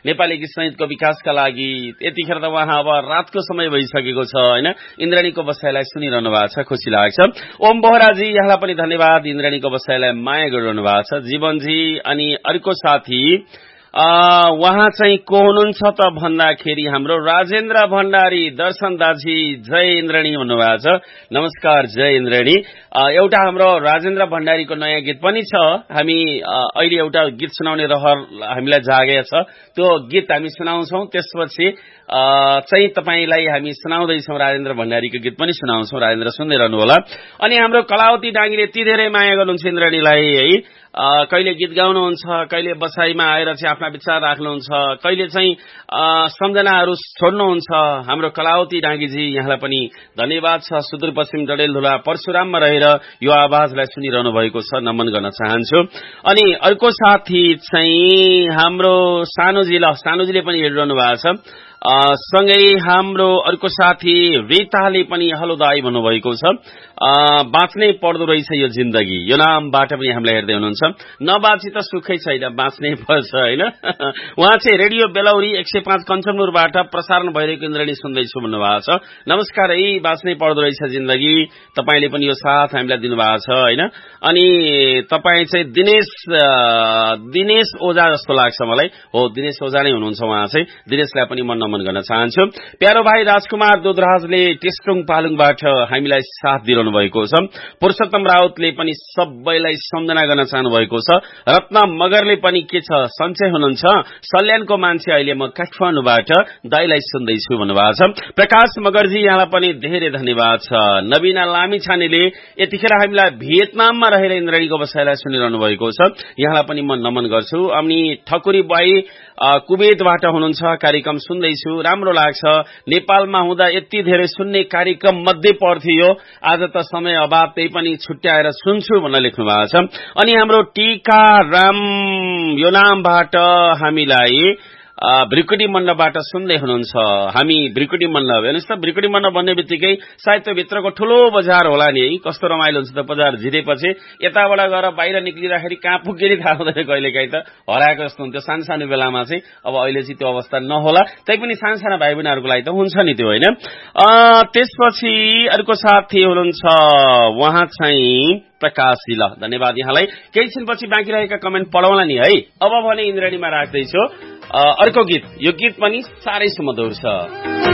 नेपाली गीत संगीतको विकासका लागि। यतिखेर त उहाँ अब रातको समय भइसकेको छ हैन, इन्द्राणीको बसाइलाई सुनिरहनु भएको छ, खुसी लाग्छ। ओम बोहराजी यहाँलाई पनि धन्यवाद, इन्द्राणीको बसाइलाई माया गरिरहनु भएको छ। जीवनजी अनि अर्को साथी उहाँ चाहिँ को हुनुहुन्छ त भन्दाखेरि हाम्रो राजेन्द्र भण्डारी दर्शन दाजी, जय इन्द्राणी भन्नुभएको छ। नमस्कार जय इन्द्राणी। एउटा हाम्रो राजेन्द्र भण्डारीको नयाँ गीत पनि छ, हामी अहिले एउटा गीत सुनाउने रहर हामीलाई जागेको छ, त्यो गीत हामी सुनाउँछौं। त्यसपछि चाहिँ तपाईलाई हामी सुनाउँदैछौं, राजेन्द्र भण्डारीको गीत पनि सुनाउँछौं, राजेन्द्र सुन्दै रहनु होला। अनि हाम्रो कलावती डाङ्गीले यति धेरै माया गर्नुहुन्छ इन्द्राणीलाई है, कहिले गीत गाउनुहुन्छ, कहिले बसाईमा आएर चाहिँ आफ्ना विचार राख्नुहुन्छ, कहिले चाहिँ सम्झनाहरू छोड्नुहुन्छ। हाम्रो कलावती डाङ्गीजी यहाँलाई पनि धन्यवाद छ। सुदूरपश्चिम डडेलधुरा परशुराममा रहेर यो आवाजलाई सुनिरहनु भएको छ, नमन गर्न चाहन्छु। अनि अर्को साथी चाहिँ हाम्रो सानुजीले पनि हेरिरहनु भएको छ। सँगै हाम्रो अर्को साथी रीताले पनि हेलो दाई भन्नुभएको छ। बाँच्नै पर्दो रहेछ यो जिन्दगी, यो नामबाट पनि हामीलाई हेर्दै हुनुहुन्छ। नबाँची त सुखै छैन, बाँच्नै पर्छ हैन। उहाँ चाहिँ रेडियो बेलौरी 105 कञ्चनपुरबाट प्रसारण भइरहेको इन्द्राणी सुन्दैछु भन्नुभएको छ। नमस्कार है, बाँच्नै पर्दो रहेछ जिन्दगी, तपाईले पनि यो साथ हामीलाई दिनुभएको छ हैन। अनि तपाई चाहिँ दिनेश ओझा जस्तो लाग्छ मलाई, हो दिनेश ओझा नै हुनुहुन्छ उहाँ चाहिँ। दिनेशलाई पनि म नमन गर्न चाहन्छु। प्यारो भाइ राजकुमार दुधराजले टेस्टुङ पालुङबाट हामीलाई साथ दिइरहनु भएको छ। पुरुषोत्तम राउतले पनि सबैलाई सम्झना गर्न चाहनु भएको छ। रत्न मगरले पनि के छ सन्चै हुनुहुन्छ, सल्यानको मान्छे अहिले म काठमाडौँबाट दाइलाई सुन्दैछु भन्नुभएको छ। प्रकाश मगरजी यहाँलाई पनि धेरै धन्यवाद छ। नवीना लामिछानेले यतिखेर हामीलाई भियतनाममा रहेर इन्द्राणीको बसाइलाई सुनिरहनु भएको छ, यहाँलाई पनि म नमन गर्छु। अनि ठकुरी बाई कुवेतबाट हुनुहुन्छ, कार्यक्रम सुन्दैछु, राम्रो लाग्छ। नेपालमा हुँदा यति धेरै सुन्ने कार्यक्रम मध्ये पर्थ्यो, आज त समय अभाव, त्यही पनि छुट्याएर सुन्छु भनेर लेख्नु भएको छ। अनि हाम्रो टीका राम यो नामबाट हामीलाई भ्रिकुटी मण्डपबाट सुन्दै हुनुहुन्छ। हामी भ्रिकुटी मण्डप हेर्नुहोस् त, भ्रिकुटी मण्डप भन्ने बित्तिकै सायद त्यो भित्रको ठूलो बजार होला नि है, कस्तो रमाइलो हुन्छ त बजार झिरेपछि। यताबाट गएर बाहिर निक्लिँदाखेरि कहाँ पुगेर थाहा हुँदैन, कहिलेकाहीँ त हराएको जस्तो हुन्थ्यो सानो बेलामा चाहिँ। अब अहिले चाहिँ त्यो अवस्था नहोला, तैपनि साना भाइ बहिनीहरूको लागि त हुन्छ नि त्यो होइन। त्यसपछि अर्को साथी हुनुहुन्छ उहाँ चाहिँ प्रकाशजी, ल धन्यवाद यहाँलाई। केही छिनपछि बाँकी रहेका कमेन्ट पढाउला नि है। अब भने इन्द्राणीमा राख्दैछु अर्को गीत, यो गीत पनि साह्रै सुमधुर छ।